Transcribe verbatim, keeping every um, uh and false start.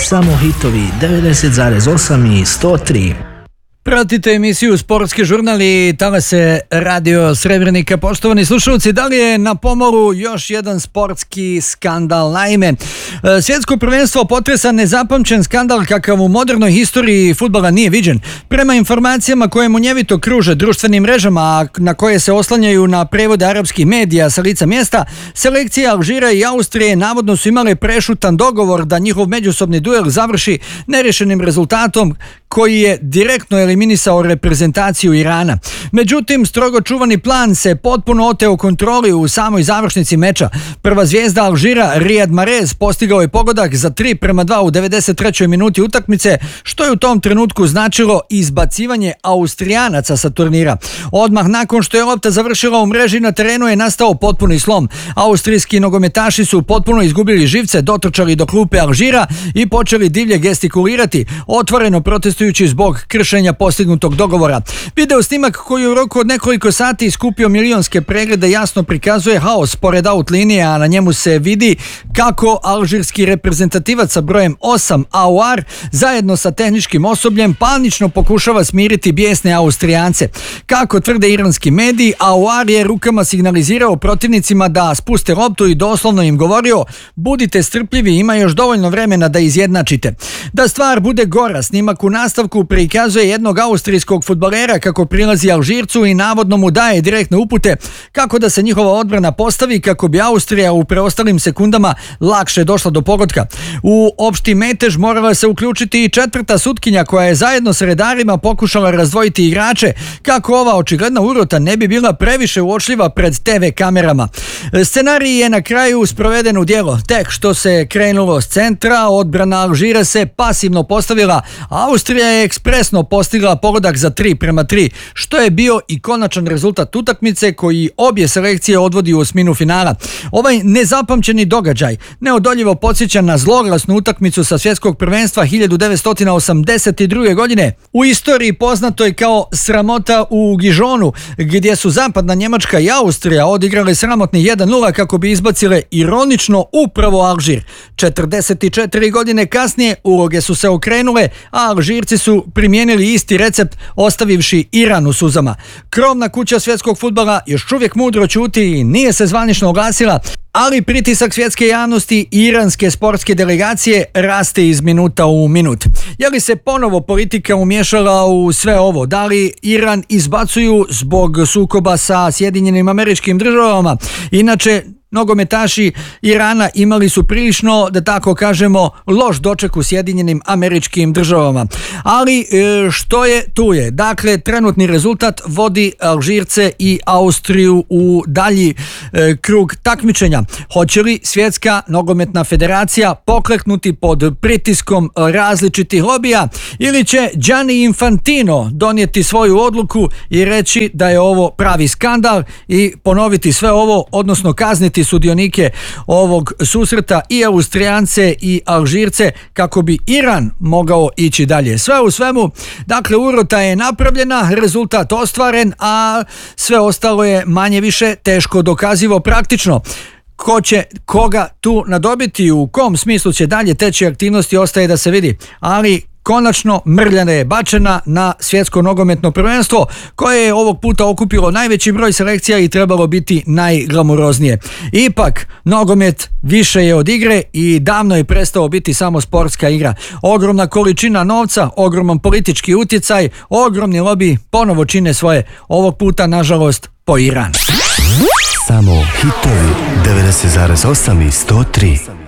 Samo hitovi devedeset zarez osam i sto tri. Pratite emisiju Sportski žurnal i talase Radio Srebrenika. Poštovani slušalci, da li je na pomoru još jedan sportski skandal? Naime, svjetsko prvenstvo potresa nezapamćen skandal kakav u modernoj historiji fudbala nije viđen. Prema informacijama koje munjevito kruže društvenim mrežama, a na koje se oslanjaju na prevode arapskih medija sa lica mjesta, selekcije Alžira i Austrije navodno su imale prešutan dogovor da njihov međusobni duel završi nerješenim rezultatom koji je direktno eliminisao reprezentaciju Irana. Međutim, strogo čuvani plan se potpuno oteo kontroli u samoj završnici meča. Prva zvijezda Alžira, Riyad Mahrez, postigao je pogodak za tri prema dva u devedeset trećoj minuti utakmice, što je u tom trenutku značilo izbacivanje Austrijanaca sa turnira. Odmah nakon što je lopta završila u mreži, na terenu je nastao potpuni slom. Austrijski nogometaši su potpuno izgubili živce, dotrčali do klupe Alžira i počeli divlje gestikulirati, otvoreno protestujući zbog kršenja postignutog dogovora. Video snimak koji u roku od nekoliko sati iskupio milionske preglede jasno prikazuje haos pored out linije, a na njemu se vidi kako alžirski reprezentativac sa brojem osam Aouar zajedno sa tehničkim osobljem panično pokušava smiriti bijesne Austrijance. Kako tvrde iranski mediji, Aouar je rukama signalizirao protivnicima da spuste loptu i doslovno im govorio: budite strpljivi, ima još dovoljno vremena da izjednačite. Da stvar bude gora, snimak u nastavku prikazuje jednog austrijskog fudbalera kako prilazi Alžircu i navodno mu daje direktne upute kako da se njihova odbrana postavi kako bi Austrija u preostalim sekundama lakše došla do pogotka. U opšti metež morala se uključiti i četvrta sutkinja koja je zajedno sa redarima pokušala razdvojiti igrače kako ova očigledna urota ne bi bila previše uočljiva pred te ve kamerama. Scenarij je na kraju sproveden u djelo. Tek što se krenulo s centra, odbrana Alžira se pasivno postavila, Austrija je ekspresno postigla pogodak za tri prema tri, što je bio i konačan rezultat utakmice koji obje selekcije odvodi u osminu finala. Ovaj nezapamćeni događaj neodoljivo podsjeća na zloglasnu utakmicu sa svjetskog prvenstva hiljadu devetsto osamdeset druge. godine, u istoriji poznatoj kao sramota u Gižonu, gdje su zapadna Njemačka i Austrija odigrale sramotni jedan nula kako bi izbacile ironično upravo Alžir. četrdeset četiri godine kasnije uloge su se okrenule, a Alžirci su primijenili isti recept ostavivši Iran u suzama. Krovna kuća svjetskog fudbala još uvijek mudro ćuti i nije se zvanično oglasila, ali pritisak svjetske javnosti i iranske sportske delegacije raste iz minuta u minut. Je li se ponovo politika umješala u sve ovo? Da li Iran izbacuju zbog sukoba sa Sjedinjenim Američkim Državama? Inače, nogometaši Irana imali su prilično, da tako kažemo, loš doček u Sjedinjenim Američkim Državama. Ali što je, tu je. Dakle, trenutni rezultat vodi Alžirce i Austriju u dalji e, krug takmičenja. Hoće li Svjetska nogometna federacija pokleknuti pod pritiskom različitih lobija ili će Gianni Infantino donijeti svoju odluku i reći da je ovo pravi skandal i ponoviti sve ovo, odnosno kazniti sudionike ovog susreta, i Austrijance i Alžirce, kako bi Iran mogao ići dalje. Sve u svemu, dakle, urota je napravljena, rezultat ostvaren, a sve ostalo je manje više teško dokazivo praktično. Ko će koga tu nadobiti, u kom smislu će dalje teći aktivnosti, ostaje da se vidi, ali konačno mrljana je bačena na svjetsko nogometno prvenstvo koje je ovog puta okupilo najveći broj selekcija i trebalo biti najglamuroznije. Ipak, nogomet više je od igre i davno je prestao biti samo sportska igra. Ogromna količina novca, ogroman politički utjecaj, ogromni lobi ponovo čine svoje, ovog puta nažalost po Iran. Samo hitovi devedeset zarez osam i sto tri.